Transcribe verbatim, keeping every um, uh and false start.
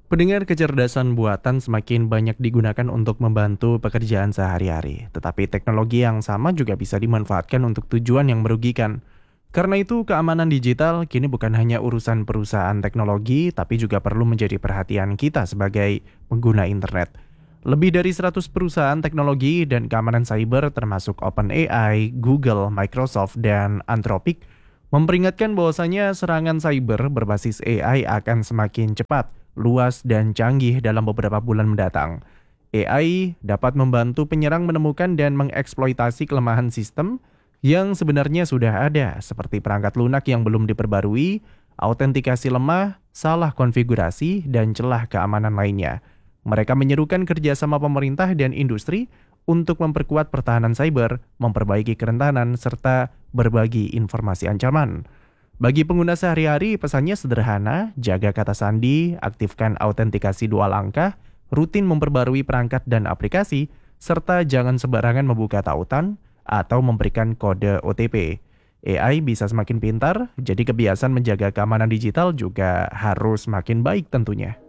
Pendengar, kecerdasan buatan semakin banyak digunakan untuk membantu pekerjaan sehari-hari, tetapi teknologi yang sama juga bisa dimanfaatkan untuk tujuan yang merugikan. Karena itu, keamanan digital kini bukan hanya urusan perusahaan teknologi, tapi juga perlu menjadi perhatian kita sebagai pengguna internet. Lebih dari seratus perusahaan teknologi dan keamanan cyber termasuk OpenAI, Google, Microsoft, dan Anthropic memperingatkan bahwasanya serangan cyber berbasis A I akan semakin cepat, luas, dan canggih dalam beberapa bulan mendatang. A I dapat membantu penyerang menemukan dan mengeksploitasi kelemahan sistem yang sebenarnya sudah ada, seperti perangkat lunak yang belum diperbarui, autentikasi lemah, salah konfigurasi, dan celah keamanan lainnya. Mereka menyerukan kerjasama pemerintah dan industri untuk memperkuat pertahanan cyber, memperbaiki kerentanan, serta berbagi informasi ancaman. Bagi pengguna sehari-hari, pesannya sederhana: jaga kata sandi, aktifkan autentikasi dua langkah, rutin memperbarui perangkat dan aplikasi, serta jangan sembarangan membuka tautan atau memberikan kode O T P. A I bisa semakin pintar, jadi kebiasaan menjaga keamanan digital juga harus makin baik tentunya.